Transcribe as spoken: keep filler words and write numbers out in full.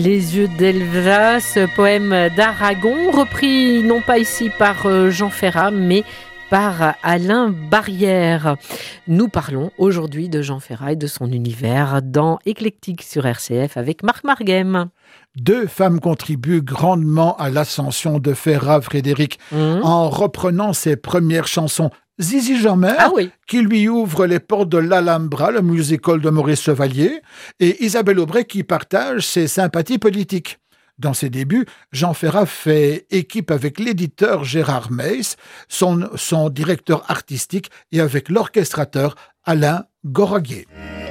Les yeux d'Elvas, poème d'Aragon, repris non pas ici par Jean Ferrat, mais par Alain Barrière. Nous parlons aujourd'hui de Jean Ferrat et de son univers dans Éclectique sur R C F avec Marc Marguem. Deux femmes contribuent grandement à l'ascension de Ferrat, Frédéric, mmh. en reprenant ses premières chansons. Zizi Jeanmaire, ah oui. qui lui ouvre les portes de l'Alhambra, le musical de Maurice Chevalier, et Isabelle Aubray qui partage ses sympathies politiques. Dans ses débuts, Jean Ferrat fait équipe avec l'éditeur Gérard Meis, son, son directeur artistique, et avec l'orchestrateur Alain Goraguer.